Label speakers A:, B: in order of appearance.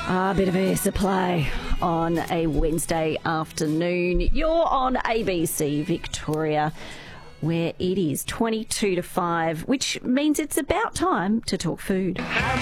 A: A bit of air supply on a Wednesday afternoon. You're on ABC Victoria, where it is 22 to 5, which means it's about time to talk food.